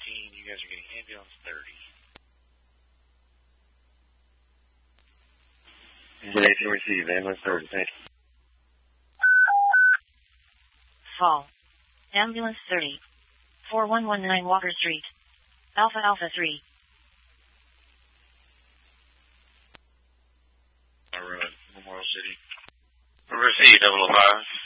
You guys are getting ambulance 30. Information received. Ambulance 30. Thank you. Fall. Ambulance 30. 4119 Walker Street. Alpha Alpha 3. Memorial City. Received 005.